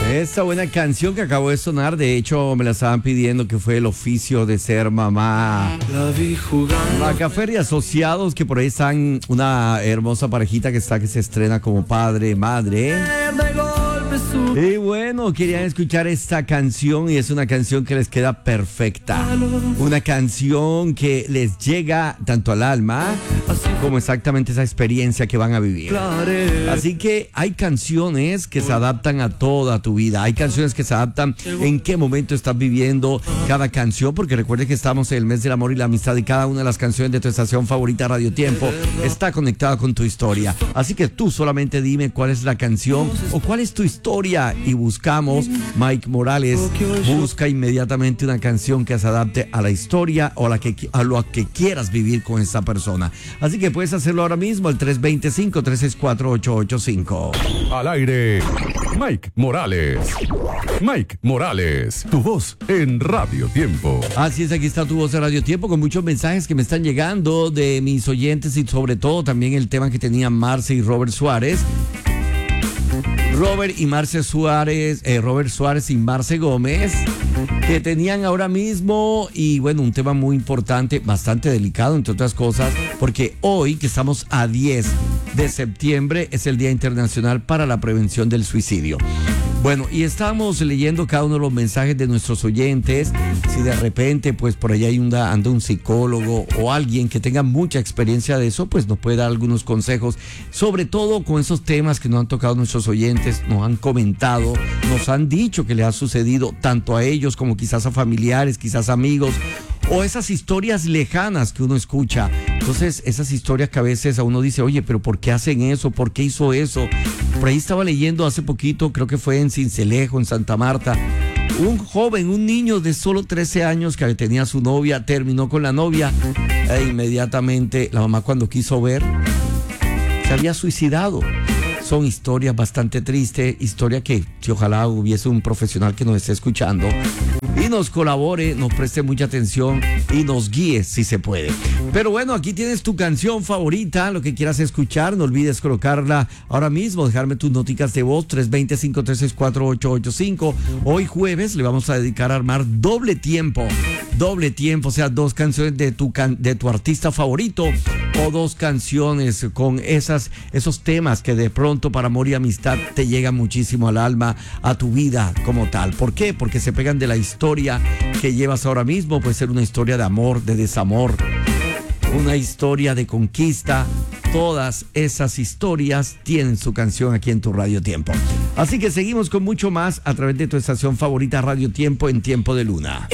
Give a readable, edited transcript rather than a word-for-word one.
Esta buena canción que acabó de sonar, de hecho me la estaban pidiendo, que fue El oficio de ser mamá. La vi jugando. Macafer y Asociados, que por ahí están una hermosa parejita que se estrena como padre, madre. De golpe su Y bueno, querían escuchar esta canción y es una canción que les queda perfecta. Una canción que les llega tanto al alma como exactamente esa experiencia que van a vivir. Así que hay canciones que se adaptan a toda tu vida. Hay canciones que se adaptan en qué momento estás viviendo cada canción, porque recuerde que estamos en el mes del amor y la amistad y cada una de las canciones de tu estación favorita Radio Tiempo está conectada con tu historia. Así que tú solamente dime cuál es la canción o cuál es tu historia y buscamos. Mike Morales busca inmediatamente una canción que se adapte a la historia o a lo que quieras vivir con esa persona. Así que puedes hacerlo ahora mismo al 325-364-885. Al aire, Mike Morales. Mike Morales, tu voz en Radio Tiempo. Así es, aquí está tu voz de Radio Tiempo con muchos mensajes que me están llegando de mis oyentes y sobre todo también el tema que tenían Marce y Robert Suárez. Robert Suárez y Marce Gómez, que tenían ahora mismo, y bueno, un tema muy importante, bastante delicado, entre otras cosas, porque hoy, que estamos a 10 de septiembre, es el Día Internacional para la Prevención del Suicidio. Bueno, y estamos leyendo cada uno de los mensajes de nuestros oyentes. Si de repente, pues por allá anda un psicólogo o alguien que tenga mucha experiencia de eso, pues nos puede dar algunos consejos, sobre todo con esos temas que nos han tocado nuestros oyentes, nos han comentado, nos han dicho que les ha sucedido tanto a ellos como quizás a familiares, quizás amigos, o esas historias lejanas que uno escucha. Entonces, esas historias que a veces a uno dice, oye, pero ¿por qué hacen eso? ¿Por qué hizo eso? Por ahí estaba leyendo hace poquito, creo que fue en Cincelejo, en Santa Marta, un joven, un niño de solo 13 años que tenía su novia, terminó con la novia e inmediatamente la mamá, cuando quiso ver, se había suicidado. Son historias bastante tristes, historia que si ojalá hubiese un profesional que nos esté escuchando y nos colabore, nos preste mucha atención y nos guíe si se puede. Pero bueno, aquí tienes tu canción favorita, lo que quieras escuchar, no olvides colocarla ahora mismo, dejarme tus noticas de voz, 325-364-885. Hoy jueves le vamos a dedicar a armar doble tiempo, o sea, dos canciones de tu artista favorito o dos canciones con esos temas que de pronto para amor y amistad te llegan muchísimo al alma, a tu vida como tal. ¿Por qué? Porque se pegan de la historia que llevas ahora mismo. Puede ser una historia de amor, de desamor, una historia de conquista. Todas esas historias tienen su canción aquí en tu Radio Tiempo. Así que seguimos con mucho más a través de tu estación favorita Radio Tiempo en Tiempo de Luna.